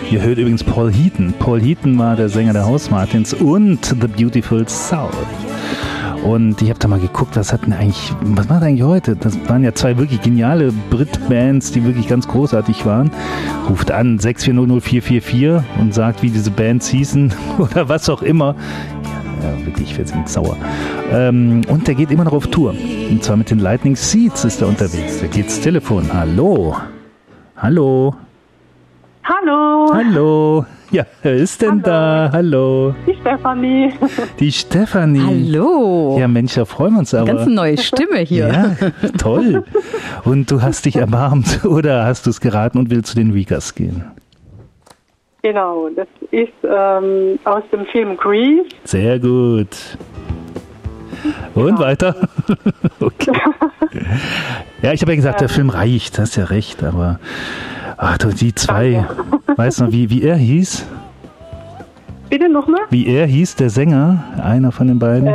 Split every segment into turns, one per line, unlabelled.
Ihr hört übrigens Paul Heaton. Paul Heaton war der Sänger der Housemartins und The Beautiful South. Und ich habe da mal geguckt, was macht er eigentlich heute? Das waren ja zwei wirklich geniale Brit-Bands, die wirklich ganz großartig waren. Ruft an 6400444 und sagt, wie diese Bands hießen oder was auch immer. Ja, wirklich, wir sind sauer. Und der geht immer noch auf Tour. Und zwar mit den Lightning Seeds ist er unterwegs. Der geht ins Telefon. Hallo. Hallo.
Hallo.
Hallo. Ja, wer ist denn da? Hallo.
Die Stefanie.
Die Stefanie.
Hallo.
Ja, Mensch, da freuen wir uns aber.
Ganz neue Stimme hier.
Ja, toll. Und du hast dich erbarmt oder hast du es geraten und willst zu den Weakers gehen?
Genau, das ist aus dem Film Grease.
Sehr gut. Und
Genau.
weiter? Okay. Ja, ich habe ja gesagt, der Film reicht, hast ja recht, aber die zwei, weißt du, wie er hieß?
Bitte nochmal?
Wie er hieß, der Sänger, einer von den beiden?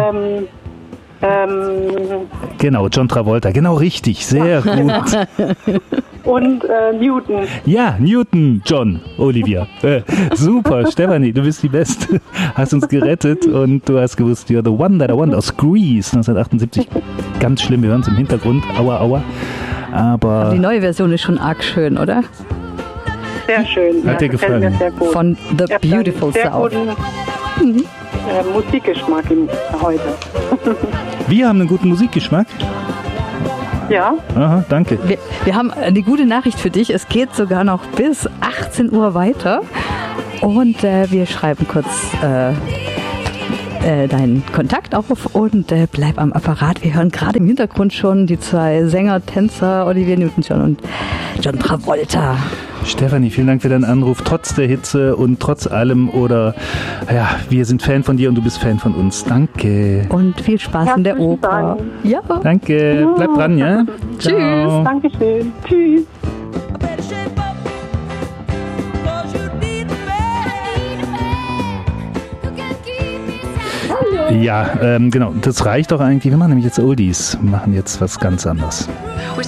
Genau, John Travolta, genau richtig, sehr gut.
Und Newton.
Ja, Newton, John, Olivia. Super, Stefanie, du bist die Beste. Hast uns gerettet und du hast gewusst, you're the one that I want aus Grease 1978. Ganz schlimm, wir hören es im Hintergrund. Aua, aua. Aber
die neue Version ist schon arg schön, oder?
Sehr schön.
Hat dir gefallen?
Mir sehr gut.
Von The Beautiful
sehr
South.
guten Musikgeschmack heute.
wir haben einen guten Musikgeschmack.
Ja.
Aha, danke.
Wir haben eine gute Nachricht für dich. Es geht sogar noch bis 18 Uhr weiter. Und wir schreiben kurz deinen Kontakt auf und bleib am Apparat. Wir hören gerade im Hintergrund schon die zwei Sänger, Tänzer, Olivia Newton-John und John Travolta.
Stefanie, vielen Dank für deinen Anruf, trotz der Hitze und trotz allem. Oder ja, wir sind Fan von dir und du bist Fan von uns. Danke.
Und viel Spaß in der
Herzlichen
Oper.
Dank.
Ja.
Danke. Bleib dran, ja?
Tschüss.
Dankeschön. Tschüss.
Ja, genau. Das reicht doch eigentlich. Wir machen nämlich jetzt Oldies. Wir machen jetzt was ganz anderes.